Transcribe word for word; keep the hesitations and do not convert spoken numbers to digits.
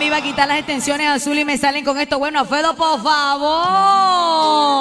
iba a quitar las extensiones azul y me salen con esto. Bueno, Fedo, por favor.